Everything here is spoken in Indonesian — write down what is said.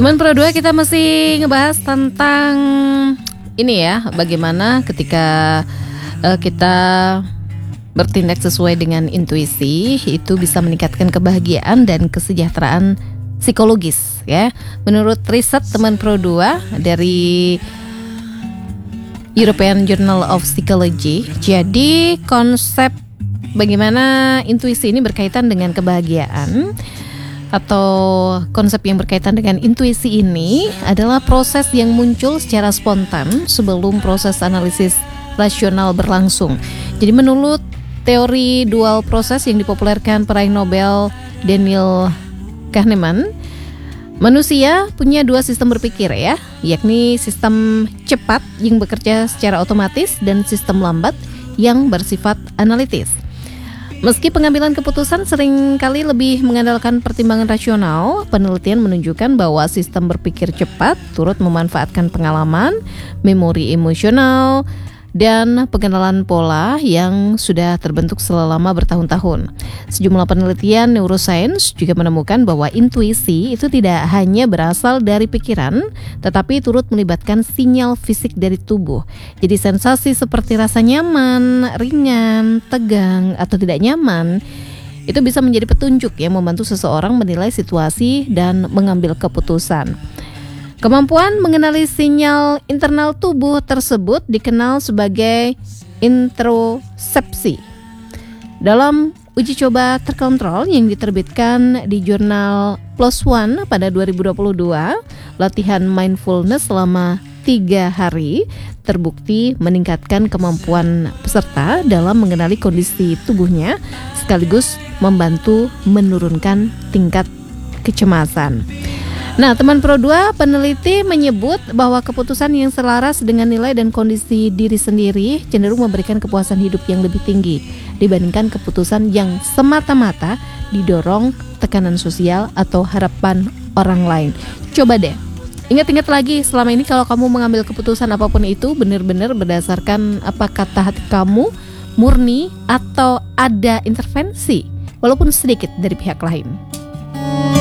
Teman Pro 2, kita masih ngebahas tentang ini ya, bagaimana ketika kita bertindak sesuai dengan intuisi itu bisa meningkatkan kebahagiaan dan kesejahteraan psikologis ya. Menurut riset Teman Pro 2 dari European Journal of Psychology, jadi konsep bagaimana intuisi ini berkaitan dengan kebahagiaan atau konsep yang berkaitan dengan intuisi ini adalah proses yang muncul secara spontan sebelum proses analisis rasional berlangsung. Jadi menurut teori dual proses yang dipopulerkan peraih Nobel Daniel Kahneman, manusia punya dua sistem berpikir ya, yakni sistem cepat yang bekerja secara otomatis dan sistem lambat yang bersifat analitis. Meski pengambilan keputusan seringkali lebih mengandalkan pertimbangan rasional, penelitian menunjukkan bahwa sistem berpikir cepat turut memanfaatkan pengalaman, memori emosional, dan pengenalan pola yang sudah terbentuk selama bertahun-tahun. Sejumlah penelitian neuroscience juga menemukan bahwa intuisi itu tidak hanya berasal dari pikiran, tetapi turut melibatkan sinyal fisik dari tubuh. Jadi sensasi seperti rasa nyaman, ringan, tegang, atau tidak nyaman itu bisa menjadi petunjuk yang membantu seseorang menilai situasi dan mengambil keputusan. Kemampuan mengenali sinyal internal tubuh tersebut dikenal sebagai introsepsi. Dalam uji coba terkontrol yang diterbitkan di jurnal PLOS ONE pada 2022, latihan mindfulness selama 3 hari terbukti meningkatkan kemampuan peserta dalam mengenali kondisi tubuhnya sekaligus membantu menurunkan tingkat kecemasan. Nah, Teman Pro 2 peneliti menyebut bahwa keputusan yang selaras dengan nilai dan kondisi diri sendiri cenderung memberikan kepuasan hidup yang lebih tinggi dibandingkan keputusan yang semata-mata didorong tekanan sosial atau harapan orang lain. Coba deh, ingat-ingat lagi selama ini kalau kamu mengambil keputusan apapun itu benar-benar berdasarkan apa kata hati kamu, murni atau ada intervensi walaupun sedikit dari pihak lain.